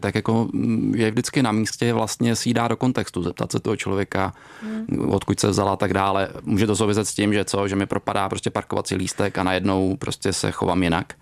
tak jako je vždycky na místě vlastně si dá do kontextu, zeptat se toho člověka, odkud se vzala a tak dále. Může to souviset s tím, že mi propadá prostě parkovací lístek a najednou prostě se chovám jinak.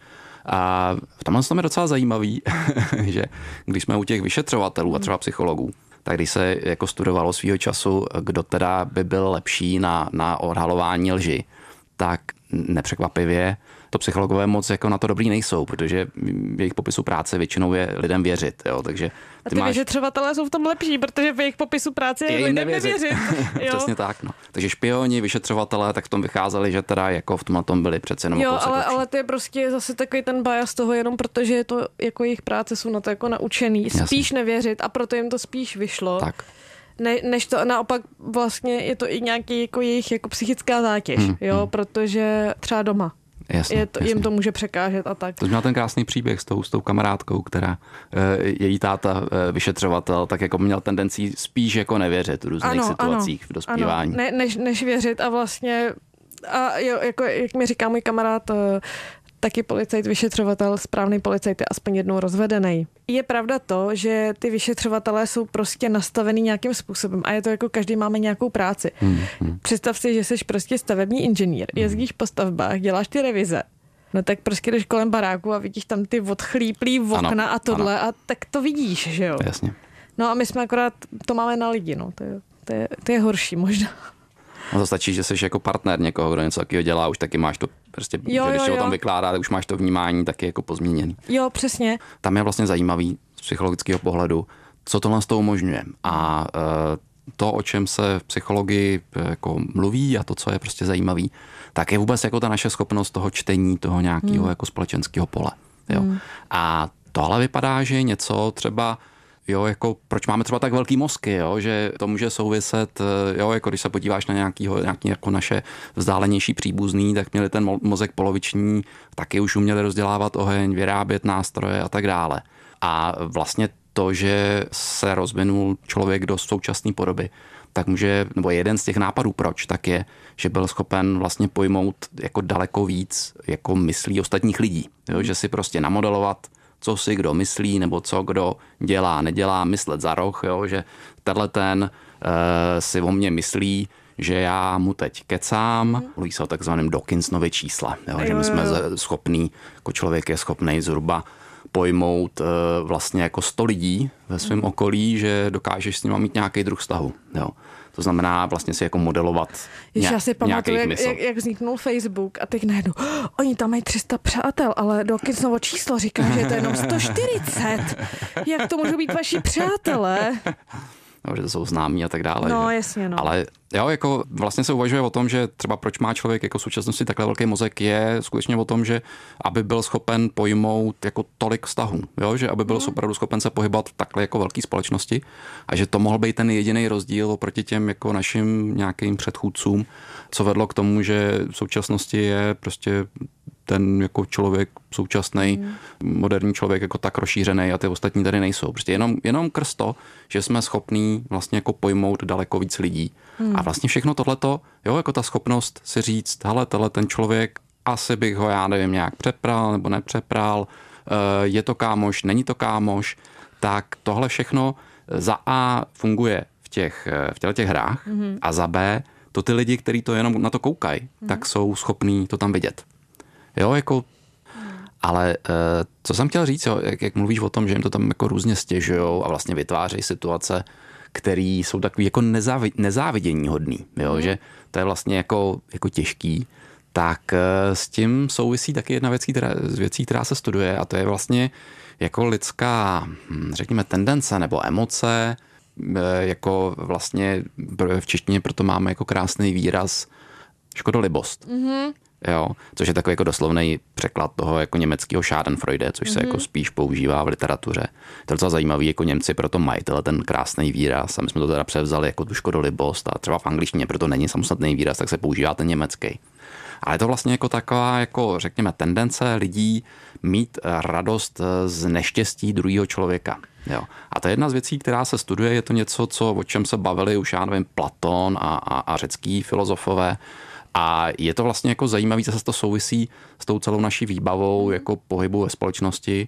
A v tomhle tom je docela zajímavý, že když jsme u těch vyšetřovatelů a třeba psychologů, tak když se jako studovalo svýho času, kdo teda by byl lepší na odhalování lži, tak nepřekvapivě to psychologové moc jako na to dobrý nejsou, protože v jejich popisu práce většinou je lidem věřit. Jo? Takže a ty vyšetřovatelé jsou v tom lepší, protože v jejich popisu práce je lidem nevěřit. Přesně tak. No. Takže špioni, vyšetřovatelé, tak v tom vycházeli, že teda jako v tomhle tom byli přece jenom ale to je prostě zase takový ten bias toho, jenom protože je to jako jejich práce jsou na to jako naučený. Spíš nevěřit a proto jim to spíš vyšlo. Tak. Než to naopak vlastně je to i nějaký jako jejich jako psychická zátěž, protože třeba doma. Jasně. Jim to může překážet a tak. To měl ten krásný příběh s tou kamarádkou, která její táta vyšetřovatel, tak jako měl tendenci spíš jako nevěřit v různých situacích v dospívání. Než věřit a vlastně jako jak mi říká můj kamarád, taky policajt, vyšetřovatel, správný policajt je aspoň jednou rozvedený. Je pravda to, že ty vyšetřovatelé jsou prostě nastavený nějakým způsobem a je to jako každý máme nějakou práci. Představ si, že jsi prostě stavební inženýr, jezdíš po stavbách, děláš ty revize. No tak prostě jdeš kolem baráku a vidíš tam ty odchlíplý okna a tohle a tak to vidíš, že jo? Jasně. No a my jsme akorát, to máme na lidi, no. To je horší možná. No to stačí, že jsi jako partner někoho, kdo něco takového dělá, už taky máš to prostě, když si o tom vykládá, tak už máš to vnímání taky jako pozměněný. Jo, přesně. Tam je vlastně zajímavý z psychologického pohledu, co tohle z toho umožňuje. A to, o čem se v psychologii jako mluví a to, co je prostě zajímavý, tak je vůbec jako ta naše schopnost toho čtení, toho nějakého jako společenského pole. Jo. A tohle vypadá, že je něco třeba jako proč máme třeba tak velký mozky, že to může souviset, jako když se podíváš na nějaký jako naše vzdálenější příbuzný, tak měli ten mozek poloviční, taky už uměli rozdělávat oheň, vyrábět nástroje a tak dále. A vlastně to, že se rozvinul člověk do současné podoby, tak může, nebo jeden z těch nápadů proč, tak je, že byl schopen vlastně pojmout jako daleko víc jako myslí ostatních lidí. Že si prostě namodelovat, co si kdo myslí, nebo co kdo dělá, nedělá, myslet za roh, že ten si o mě myslí, že já mu teď kecám. Mluví se o takzvaném Dawkinsonově čísle, že my jsme schopní, jako člověk je schopný zhruba pojmout vlastně jako 100 lidí ve svém okolí, že dokážeš s nimi mít nějaký druh vztahu. To znamená vlastně si jako modelovat já si pamatuju, jak vzniknul Facebook a teď najednou, oni tam mají 300 přátel, ale Dawkinsovo číslo říká, že je to jenom 140. Jak to můžou být vaši přátelé? No, že to jsou známí a tak dále. No, jasně, no. Ale jako vlastně se uvažuje o tom, že třeba proč má člověk jako v současnosti takhle velký mozek, je skutečně o tom, že aby byl schopen pojmout jako tolik vztahů, že aby byl opravdu schopen se pohybovat v takhle jako velké společnosti a že to mohl být ten jediný rozdíl oproti těm jako našim nějakým předchůdcům, co vedlo k tomu, že v současnosti je prostě ten jako člověk současný, moderní člověk jako tak rozšířený a ty ostatní tady nejsou. Prostě jenom krz to, že jsme schopní vlastně jako pojmout daleko víc lidí. A vlastně všechno tohleto, jako ta schopnost si říct, hele, ten člověk, asi bych ho, já nevím, nějak přepral nebo nepřepral, je to kámoš, není to kámoš, tak tohle všechno za A funguje v těch hrách a za B to ty lidi, kteří to jenom na to koukají, tak jsou schopní to tam vidět. Ale co jsem chtěl říct, jak mluvíš o tom, že jim to tam jako různě stěžujou a vlastně vytvářejí situace, které jsou takový jako nezáviděníhodný, že to je vlastně jako těžký, tak s tím souvisí taky jedna z věcí, která se studuje a to je vlastně jako lidská, řekněme, tendence nebo emoce, jako vlastně v češtině proto máme jako krásný výraz škodolibost. Což je takový jako doslovný překlad toho jako německého Schadenfreude, což se jako spíš používá v literatuře. To je docela zajímavý, jako Němci proto mají ten krásný výraz a my jsme to teda převzali jako tu škodolibost a třeba v angličtině proto není samostatný výraz, tak se používá ten německý. Ale je to vlastně jako taková, jako řekněme, tendence lidí mít radost z neštěstí druhého člověka. A to je jedna z věcí, která se studuje, je to něco, o čem se bavili už, já nevím, Platón a řecký filozofové. A je to vlastně jako zajímavý, zase to souvisí s tou celou naší výbavou jako pohybu ve společnosti,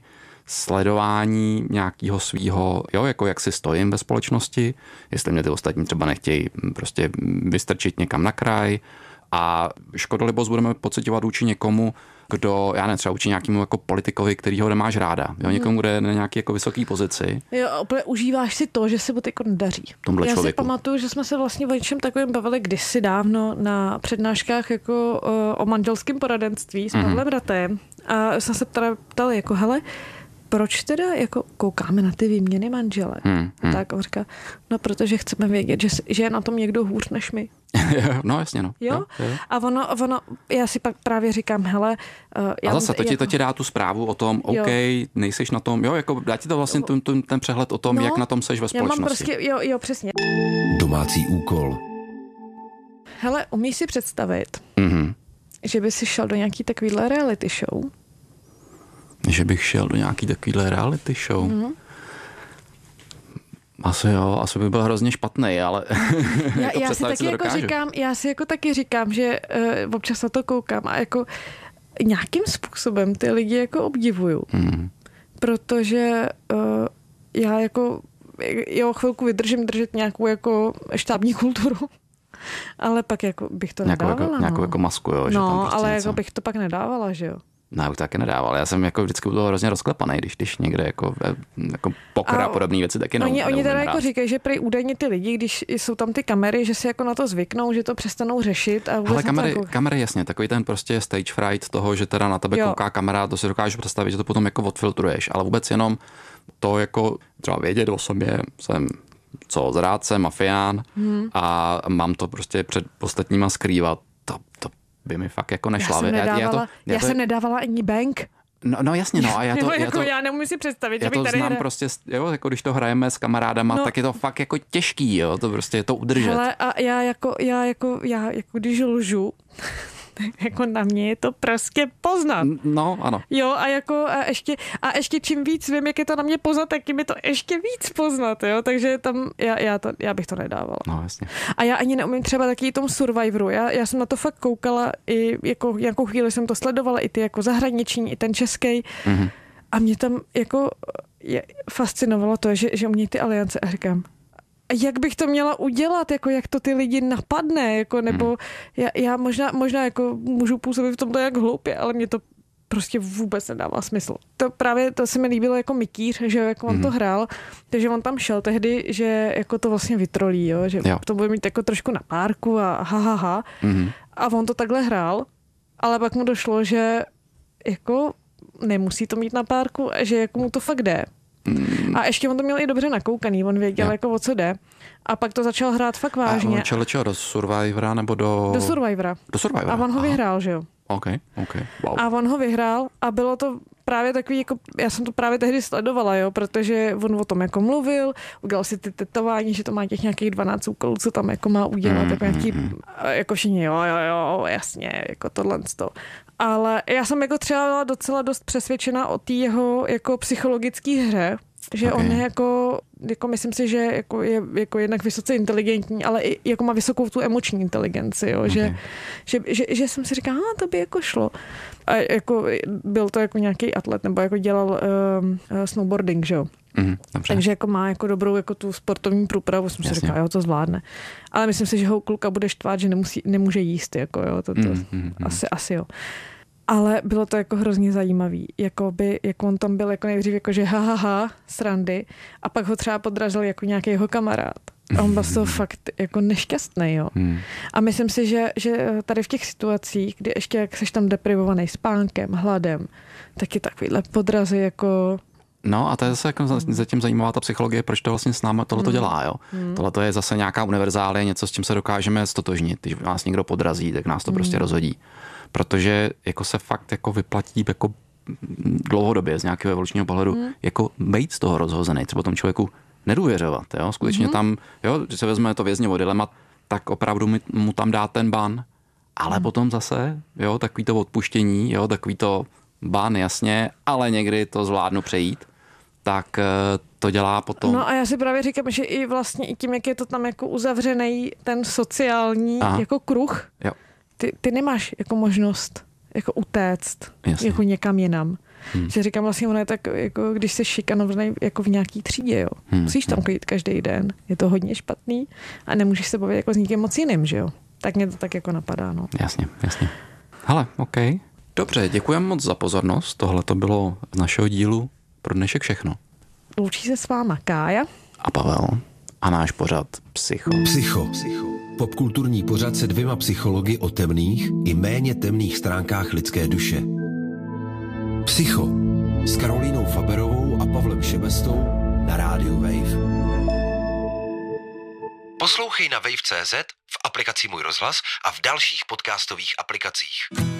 sledování nějakého svýho, jo, jako jak si stojím ve společnosti, jestli mě ty ostatní třeba nechtějí prostě vystrčit někam na kraj a škodolibost budeme pociťovat vůči někomu, kdo, já nevím, třeba vůči nějakému jako politikovi, kterýho nemáš ráda, jo, někomu, kde je na nějaký jako vysoký pozici. Jo, úplně užíváš si to, že se mu jako nedaří. Já si pamatuju, že jsme se vlastně o něčem takovým bavili kdysi dávno na přednáškách jako o manželském poradenství s Pavlem Ratem a jsem se ptali jako, hele, proč teda jako koukáme na ty výměny manžele? Tak on říká, no protože chceme vědět, že je na tom někdo hůř než my. No jasně, no. Jo? A ono, já si pak právě říkám, hele... A zase to ti dá tu zprávu o tom, OK, nejseš na tom, jo, jako dá ti to vlastně ten přehled o tom, jak na tom seš ve společnosti. Já mám prostě, jo, přesně. Domácí úkol. Hele, umíš si představit, že by si šel do nějaký takovýhle reality show? Že bych šel do nějaký takovýhle reality show? Asi by byl hrozně špatný, ale já si taky jako říkám, že občas na to koukám a jako nějakým způsobem ty lidi jako obdivuju. Protože já jako chvilku vydržím držet nějakou jako štábní kulturu. Ale pak jako bych to nedávala. Nějakou jako masku, jo. Že tam prostě ale něco... jako bych to pak nedávala, že jo. No, bych to taky nedával. Já jsem jako vždycky byl hrozně rozklepaný, když někde jako poker a podobné věci taky Oni teda jako říkají, že prý údajně ty lidi, když jsou tam ty kamery, že si jako na to zvyknou, že to přestanou řešit. Ale kamery jasně, takový ten prostě stage fright toho, že teda na tebe kouká kamera, to si dokážu představit, že to potom jako odfiltruješ, ale vůbec jenom to jako třeba vědět o sobě, jsem zrádce, mafián a mám to prostě před ostatníma skrývat, to by mi fakt jako nešla. Já jsem nedávala ani bank. No jasně, no. A já nemůžu si představit, že bych tady znám prostě, jo, jako když to hrajeme s kamarádama, tak je to fakt jako těžký, jo, to prostě je to udržet. Hele, a já jako když lžu, jako na mě je to prostě poznat. No, ano. Jo, a ještě čím víc vím, jak je to na mě poznat, tak tím je to ještě víc poznat, jo, takže tam já bych to nedávala. No, jasně. A já ani neumím třeba taky tom Survivoru, já jsem na to fakt koukala i jako nějakou chvíli jsem to sledovala, i ty jako zahraniční, i ten český. A mě tam jako fascinovalo to, že umějí ty aliance a říkám, jak bych to měla udělat, jako jak to ty lidi napadne, jako, nebo já možná jako můžu působit v tomto jak hloupě, ale mě to prostě vůbec nedává smysl. To se mi líbilo jako Mikýř, že jako on to hrál, takže on tam šel tehdy, že jako to vlastně vytrolí, jo, že to bude mít jako trošku na párku a a on to takhle hrál, ale pak mu došlo, že jako nemusí to mít na párku a že jako mu to fakt jde. A ještě on to měl i dobře nakoukaný, on věděl, jako o co jde. A pak to začal hrát fakt vážně. A on čeho, do Survivora nebo do... Do Survivora. A on ho vyhrál, že jo. OK, wow. A on ho vyhrál a bylo to právě takový, jako, já jsem to právě tehdy sledovala, jo, protože on o tom jako mluvil, udělal si ty tetování, že to má těch nějakých 12 úkolů, co tam jako má udělat, jako nějaký, jako všichni, jo, jasně, jako tohle to. Ale já jsem jako třeba byla docela dost přesvědčena o té jeho jako psychologické hře, že on je jako myslím si, že je jako jednak vysoce inteligentní, ale i jako má vysokou tu emoční inteligenci, jo, že jsem si říkala, to by jako šlo. A jako byl to jako nějaký atlet, nebo jako dělal snowboarding, že jo. Takže jako má jako dobrou jako tu sportovní průpravu, jsem si říkala, jo, to zvládne. Ale myslím si, že ho kluka bude štvát, že nemůže jíst, jako jo, asi jo. Ale bylo to jako hrozně zajímavý. Jako on tam byl jako nejdřív jako, že srandy a pak ho třeba podrazil jako nějaký jeho kamarád. A on byl z toho fakt jako nešťastný, jo. A myslím si, že tady v těch situacích, kdy ještě jak seš tam deprivovaný spánkem, hladem, tak je takovýhle podrazy jako... No a to je zase jako zatím zajímavá ta psychologie, proč to vlastně s námi tohleto dělá, jo. Tohleto je zase nějaká univerzálie, něco, s čím se dokážeme stotožnit. Když nás někdo podrazí, tak nás to prostě rozhodí. Protože jako se fakt jako vyplatí jako dlouhodobě z nějakého evolučního pohledu jako být z toho rozhozený, třeba tomu člověku nedůvěřovat, jo, skutečně tam, jo, že se vezme to vězňovo dilemat, tak opravdu mu tam dá ten ban, ale potom zase, jo, takový to odpuštění, jo, takový to ban, jasně, ale někdy to zvládnu přejít, tak to dělá potom. No a já si právě říkám, že i vlastně i tím, jak je to tam jako uzavřený ten sociální jako kruh, jo. Ty nemáš jako možnost jako utéct jako někam jinam. Že říkám vlastně, ono je tak, jako když jsi šikanovaný jako v nějaký třídě, jo. Musíš tam chodit každý den, je to hodně špatný a nemůžeš se bavit jako s nikým moc jiným, že jo. Tak mě to tak jako napadá, no. Jasně. Hele, OK. Dobře, děkujeme moc za pozornost. Tohle to bylo z našeho dílu pro dnešek všechno. Loučí se s váma Kája A Pavel. A náš pořad Psycho. Popkulturní pořad se 2 psychologi o temných i méně temných stránkách lidské duše. Psycho s Karolínou Faberovou a Pavlem Šebestou na rádiu Wave. Poslouchej na wave.cz, v aplikaci Můj rozhlas a v dalších podcastových aplikacích.